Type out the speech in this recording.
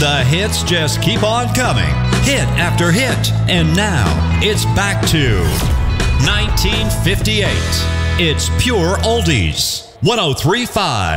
The hits just keep on coming, hit after hit. And now, it's back to 1958. It's pure oldies. 103.5